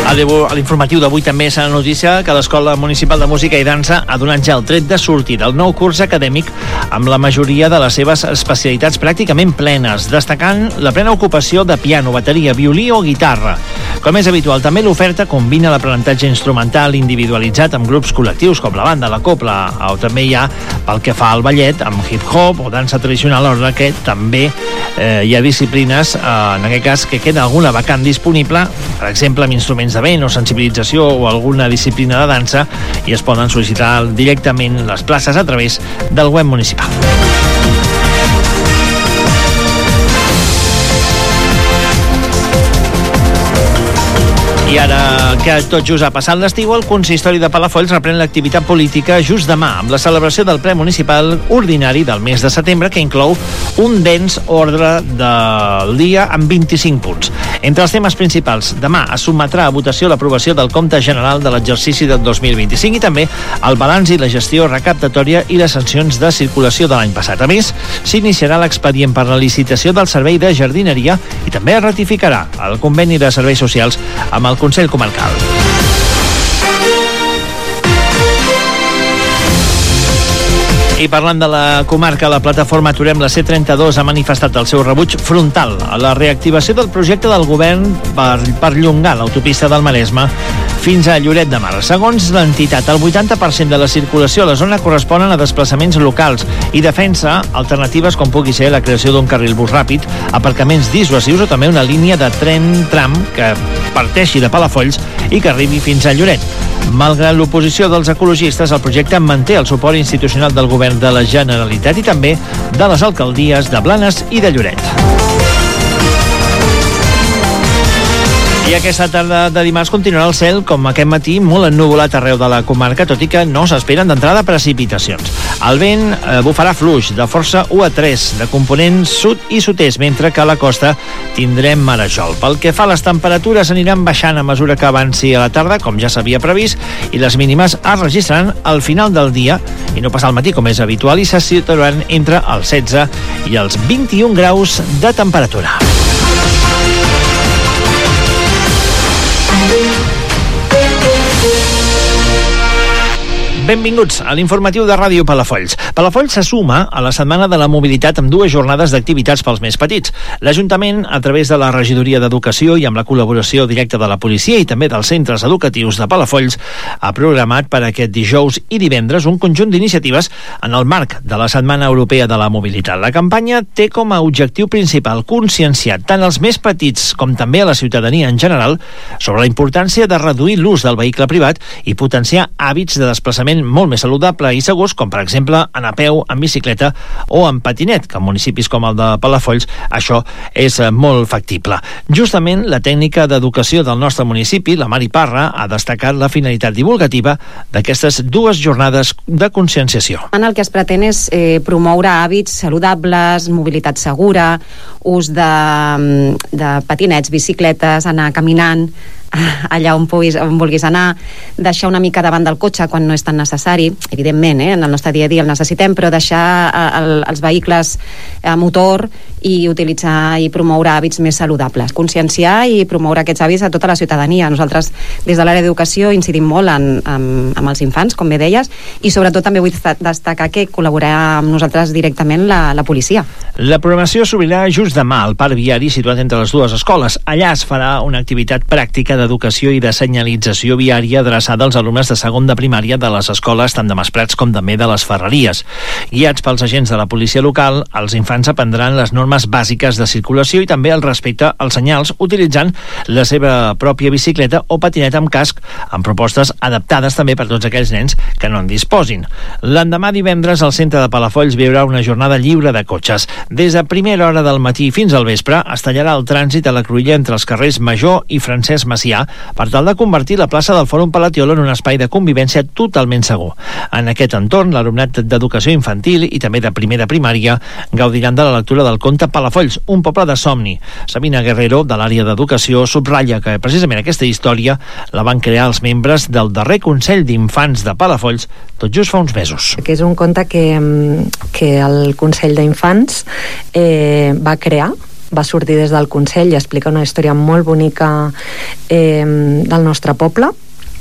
A l'informatiu d'avui també s'ha notícia que l'Escola Municipal de Música i Dansa ha donat ja el tret de sortida del nou curs acadèmic amb la majoria de les seves especialitats pràcticament plenes, destacant la plena ocupació de piano, bateria, violí o guitarra. Com és habitual, també l'oferta combina l'aprenentatge instrumental individualitzat amb grups col·lectius com la banda, la copla, o també hi ha, pel que fa al ballet, amb hip-hop o dansa tradicional, alhora que també hi ha disciplines, en aquest cas, que queda alguna vacant disponible, per exemple, amb instruments de vent o sensibilització o alguna disciplina de dansa, i es poden sol·licitar directament les places a través del web municipal. I ara que tot just ha passat l'estiu, el consistori de Palafolls reprèn l'activitat política just demà, amb la celebració del ple municipal ordinari del mes de setembre, que inclou un dens ordre del dia amb 25 punts. Entre els temes principals, demà es sotmetrà a votació l'aprovació del compte general de l'exercici del 2025 i també el balanç i la gestió recaptatòria i les sancions de circulació de l'any passat. A més, s'iniciarà l'expedient per la licitació del servei de jardineria i també es ratificarà el conveni de serveis socials amb el Consell Comarcal. I parlant de la comarca, la plataforma Aturem la C32 ha manifestat el seu rebuig frontal a la reactivació del projecte del govern per perllongar l'autopista del Maresme fins a Lloret de Mar. Segons l'entitat, el 80% de la circulació a la zona corresponen a desplaçaments locals i defensa alternatives com pugui ser la creació d'un carril bus ràpid, aparcaments dissuasius o també una línia de tren tram que parteixi de Palafolls i que arribi fins a Lloret. Malgrat l'oposició dels ecologistes, el projecte manté el suport institucional del govern de la Generalitat i també de les alcaldies de Blanes i de Lloret. I aquesta tarda de dimarts continuarà el cel, com aquest matí, molt ennuvolat arreu de la comarca, tot i que no s'esperen d'entrada precipitacions. El vent bufarà fluix, de força 1 a 3, de component sud i sud-est, mentre que a la costa tindrem marejol. Pel que fa a les temperatures, aniran baixant a mesura que avanci a la tarda, com ja s'havia previst, i les mínimes es registraran al final del dia, i no pas al matí, com és habitual, i se situaran entre els 16 i els 21 graus de temperatura. Benvinguts a l'informatiu de Ràdio Palafolls. Palafolls se suma a la Setmana de la Mobilitat amb 2 jornades d'activitats pels més petits. L'Ajuntament, a través de la Regidoria d'Educació i amb la col·laboració directa de la policia i també dels centres educatius de Palafolls, ha programat per aquest dijous i divendres un conjunt d'iniciatives en el marc de la Setmana Europea de la Mobilitat. La campanya té com a objectiu principal conscienciar tant els més petits com també a la ciutadania en general sobre la importància de reduir l'ús del vehicle privat i potenciar hàbits de desplaçament molt més saludable i segurs, com per exemple anar a peu, en bicicleta o en patinet, que en municipis com el de Palafolls això és molt factible. Justament la tècnica d'educació del nostre municipi, la Mari Parra, ha destacat la finalitat divulgativa d'aquestes 2 jornades de conscienciació. En el que es pretén és promoure hàbits saludables, mobilitat segura, ús de patinets, bicicletes, anar caminant allà on vulguis anar, deixar una mica davant del cotxe quan no és tan necessari, evidentment, en el nostre dia a dia el necessitem, però deixar els vehicles a motor i utilitzar i promoure hàbits més saludables. Conscienciar i promoure aquests hàbits a tota la ciutadania. Nosaltres, des de l'àrea d'educació, incidim molt amb els infants, com bé deies, i sobretot també vull destacar que col·laborarà amb nosaltres directament la policia. La programació s'obrirà just demà al parc viari situat entre les 2 escoles. Allà es farà una activitat pràctica d'educació i de senyalització viària adreçada als alumnes de segon de primària de les escoles tant de Masprats com també de les Ferreries. Guiats pels agents de la policia local, els infants aprendran les normes bàsiques de circulació i també el respecte als senyals utilitzant la seva pròpia bicicleta o patinet amb casc, amb propostes adaptades també per tots aquells nens que no en disposin. L'endemà divendres al centre de Palafolls viurà una jornada lliure de cotxes. Des de primera hora del matí fins al vespre es tallarà el trànsit a la cruïlla entre els carrers Major i Francesc Macià per tal de convertir la plaça del Fòrum Palatiolo en un espai de convivència totalment segur. En aquest entorn, l'alumnat d'educació infantil i també de primera primària gaudiran de la lectura del conte Palafolls, un poble de somni. Sabina Guerrero, de l'àrea d'educació, subratlla que precisament aquesta història la van crear els membres del darrer Consell d'Infants de Palafolls tot just fa uns mesos. Que és un conte que el Consell d'Infants va crear va sortir des del Consell i explica una història molt bonica del nostre poble,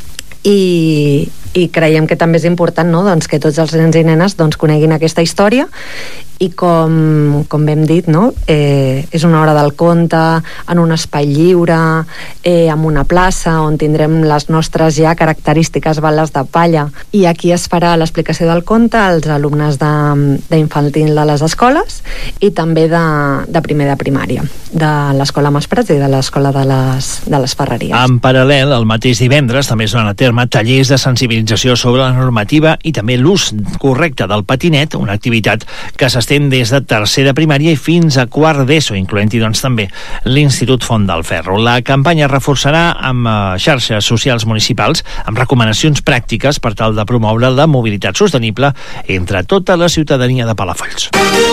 i creiem que també és important, no? Doncs que tots els nens i nenes coneguin aquesta història, i com hem dit, no? És una hora del conte en un espai lliure, amb una plaça on tindrem les nostres ja característiques bales de palla, i aquí es farà l'explicació del conte als alumnes d'infantil de les escoles i també de primer de primària, de l'escola Masprats i de l'escola de les Ferreries. En paral·lel, el mateix divendres també es donen a terme tallers de sensibilització sobre la normativa i també l'ús correcte del patinet, una activitat que s'estén des de tercer de primària i fins a quart d'ESO, incloent-hi doncs també l'Institut Font del Ferro. La campanya es reforçarà amb xarxes socials municipals amb recomanacions pràctiques per tal de promoure la mobilitat sostenible entre tota la ciutadania de Palafolls.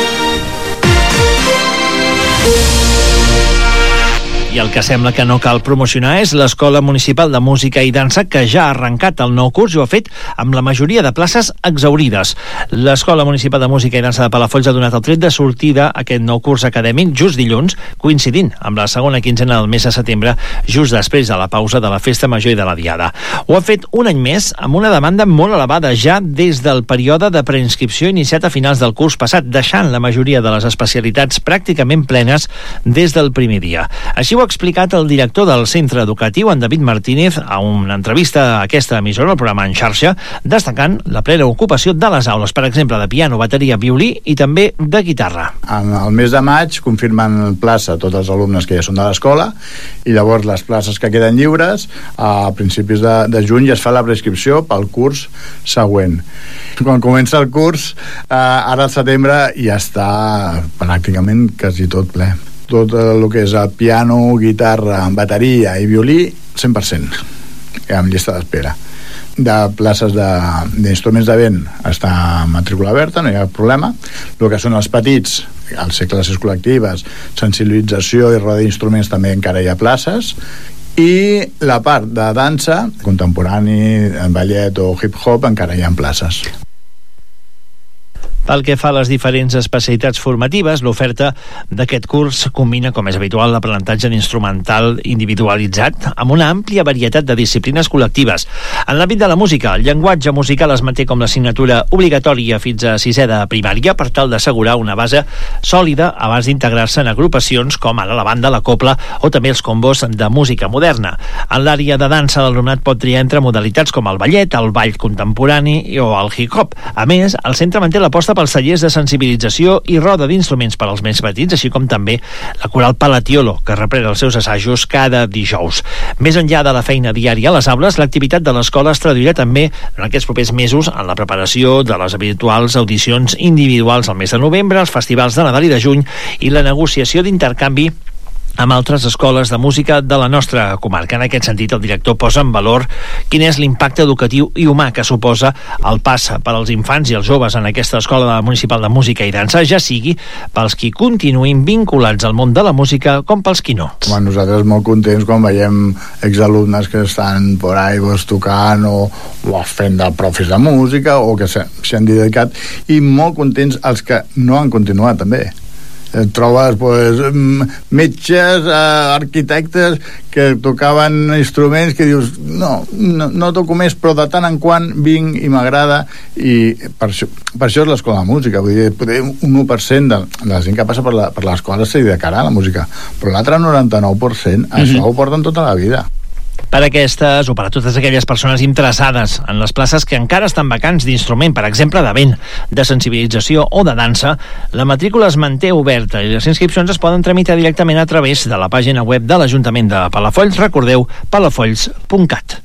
I el que sembla que no cal promocionar és l'Escola Municipal de Música i Dansa, que ja ha arrencat el nou curs i ho ha fet amb la majoria de places exaurides. L'Escola Municipal de Música i Dansa de Palafolls ha donat el tret de sortida a aquest nou curs acadèmic just dilluns, coincidint amb la segona quinzena del mes de setembre, just després de la pausa de la Festa Major i de la Diada. Ho ha fet un any més amb una demanda molt elevada ja des del període de preinscripció iniciat a finals del curs passat, deixant la majoria de les especialitats pràcticament plenes des del primer dia. Així ho ha explicat el director del centre educatiu, en David Martínez, a una entrevista a aquesta emissora, al programa En Xarxa, destacant la plena ocupació de les aules, per exemple, de piano, bateria, violí i també de guitarra. En el mes de maig confirmen plaça tots els alumnes que ja són de l'escola, i llavors les places que queden lliures a principis de juny ja es fa la prescripció pel curs següent. Quan comença el curs, ara al setembre ja està pràcticament quasi tot ple. Tot el que és el piano, guitarra, bateria i violí, 100%, amb llista d'espera. De places d'instruments de vent està matrícula oberta, no hi ha problema. El que són els petits, els classes col·lectives, sensibilització i roda d'instruments, també encara hi ha places. I la part de dansa, contemporani, ballet o hip-hop, encara hi ha places. Pel que fa a les diferents especialitats formatives, l'oferta d'aquest curs combina, com és habitual, l'aprenentatge d'instrumental individualitzat amb una àmplia varietat de disciplines col·lectives. En l'àmbit de la música, el llenguatge musical es manté com l'assignatura obligatòria fins a sisè de primària per tal d'assegurar una base sòlida abans d'integrar-se en agrupacions com ara la banda, la cobla o també els combos de música moderna. En l'àrea de dansa, l'alumnat pot triar entre modalitats com el ballet, el ball contemporani o el hip-hop. A més, el centre manté l'aposta pels tallers de sensibilització i roda d'instruments per als més petits, així com també la coral Palatiolo, que reprèn els seus assajos cada dijous. Més enllà de la feina diària a les aules, l'activitat de l'escola es traduirà també en aquests propers mesos en la preparació de les habituals audicions individuals al mes de novembre, els festivals de Nadal i de juny i la negociació d'intercanvi amb altres escoles de música de la nostra comarca. En aquest sentit, el director posa en valor quin és l'impacte educatiu i humà que suposa el pas per als infants i els joves en aquesta escola municipal de música i dansa, ja sigui pels qui continuïn vinculats al món de la música com pels qui no. Nosaltres molt contents quan veiem exalumnes que estan por ahí tocant o fent de profes de música o que s'han dedicat, i molt contents els que no han continuat també. Trobes metges, arquitectes que tocaven instruments que dius no toco més, però de tant en quant vinc i m'agrada, i per això és l'escola de música. Vull dir, un 1% de la gent que passa per l'escola s'hi dedicarà a la música, però l'altre 99% això ho porten tota la vida. Per aquestes o per a totes aquelles persones interessades en les places que encara estan vacants d'instrument, per exemple de vent, de sensibilització o de dansa, la matrícula es manté oberta i les inscripcions es poden tramitar directament a través de la pàgina web de l'Ajuntament de Palafolls. Recordeu, palafolls.cat.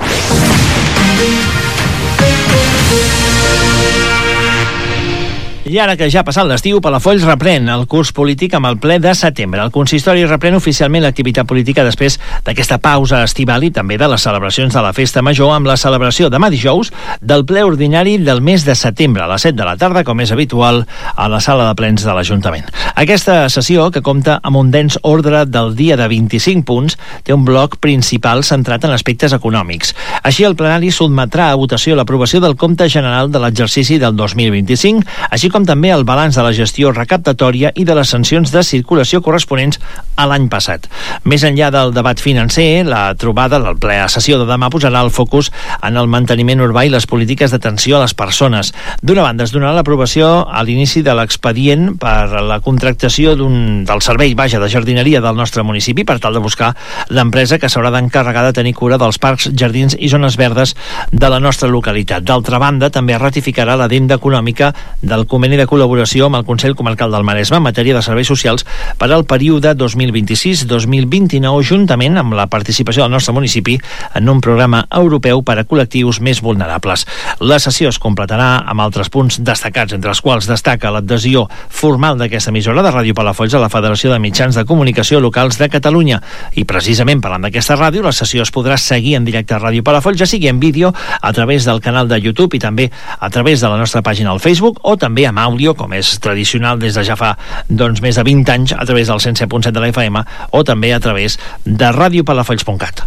I ara que ja ha passat l'estiu, Palafolls reprèn el curs polític amb el ple de setembre. El consistori reprèn oficialment l'activitat política després d'aquesta pausa estival i també de les celebracions de la Festa Major, amb la celebració demà dijous del ple ordinari del mes de setembre a les 7 de la tarda, com és habitual, a la sala de plens de l'Ajuntament. Aquesta sessió, que compta amb un dens ordre del dia de 25 punts, té un bloc principal centrat en aspectes econòmics. Així, el plenari sotmetrà a votació l'aprovació del compte general de l'exercici del 2025, així així com també el balanç de la gestió recaptatòria i de les sancions de circulació corresponents a l'any passat. Més enllà del debat financer, la trobada, la plena sessió de demà posarà el focus en el manteniment urbà i les polítiques d'atenció a les persones. D'una banda, es donarà l'aprovació a l'inici de l'expedient per la contractació del servei de jardineria del nostre municipi per tal de buscar l'empresa que s'haurà d'encarregar de tenir cura dels parcs, jardins i zones verdes de la nostra localitat. D'altra banda, també es ratificarà l'addenda econòmica del conveni de col·laboració amb el Consell Comarcal del Maresme en matèria de serveis socials per al període 2026-2029, juntament amb la participació del nostre municipi en un programa europeu per a col·lectius més vulnerables. La sessió es completarà amb altres punts destacats, entre els quals destaca l'adhesió formal d'aquesta emissora de Ràdio Palafolls a la Federació de Mitjans de Comunicació Locals de Catalunya. I precisament parlant d'aquesta ràdio, la sessió es podrà seguir en directe a Ràdio Palafolls, ja sigui en vídeo a través del canal de YouTube i també a través de la nostra pàgina al Facebook, o també amb àudio, com és tradicional des de ja fa més de 20 anys, a través del 107.7 de la FM o també a través de radiopalafolls.cat.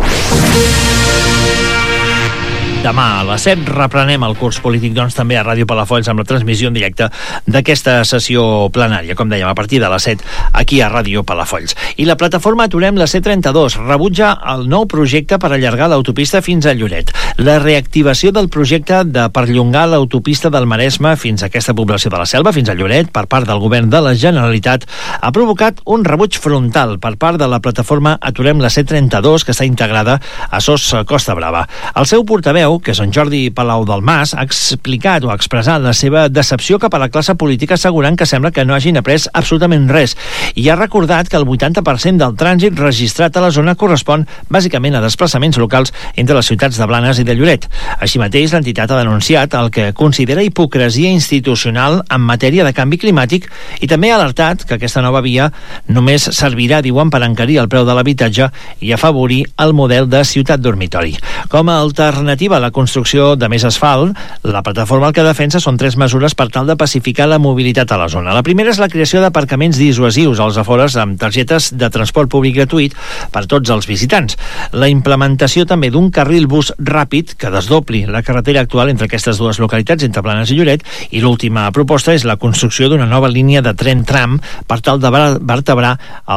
Demà a les 7 reprenem el curs polític, també a Ràdio Palafolls amb la transmissió en directe d'aquesta sessió plenària, com dèiem, a partir de les 7 aquí a Ràdio Palafolls. I la plataforma Aturem la C32 rebutja el nou projecte per allargar l'autopista fins a Lloret. La reactivació del projecte de perllongar l'autopista del Maresme fins a aquesta població de la Selva, fins a Lloret, per part del govern de la Generalitat, ha provocat un rebuig frontal per part de la plataforma Aturem la C32, que està integrada a SOS Costa Brava. El seu portaveu, que és en Jordi Palau del Mas, ha explicat o ha expressat la seva decepció cap a la classe política, assegurant que sembla que no hagin après absolutament res, i ha recordat que el 80% del trànsit registrat a la zona correspon bàsicament a desplaçaments locals entre les ciutats de Blanes i de Lloret. Així mateix, l'entitat ha denunciat el que considera hipocresia institucional en matèria de canvi climàtic i també ha alertat que aquesta nova via només servirà, diuen, per encarir el preu de l'habitatge i afavorir el model de ciutat dormitori. Com a alternativa a la construcció de més asfalt, la plataforma el que defensa són 3 mesures per tal de pacificar la mobilitat a la zona. La primera és la creació d'aparcaments dissuasius als afores amb targetes de transport públic gratuït per tots els visitants. La implementació també d'un carril bus ràpid que desdobli la carretera actual entre aquestes dues localitats, entre Blanes i Lloret, i l'última proposta és la construcció d'una nova línia de tren tram per tal de vertebrar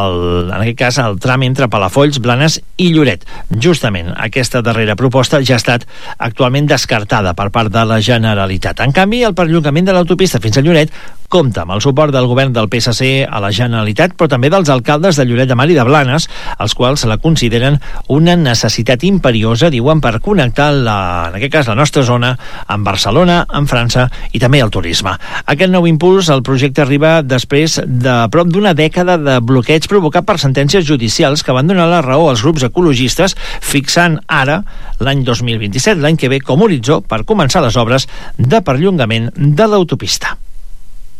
en aquest cas el tram entre Palafolls, Blanes i Lloret. Justament aquesta darrera proposta ja ha estat actualment descartada per part de la Generalitat. En canvi, el perllongament de l'autopista fins a Lloret compta amb el suport del govern del PSC a la Generalitat, però també dels alcaldes de Lloret de Mar i de Blanes, els quals la consideren una necessitat imperiosa, diuen, per connectar, en aquest cas, la nostra zona amb Barcelona, amb França i també el turisme. Aquest nou impuls al projecte arriba després de prop d'una dècada de bloqueig provocat per sentències judicials que van donar la raó als grups ecologistes, fixant ara l'any 2027, l'any que ve, com horitzó per començar les obres de perllongament de l'autopista.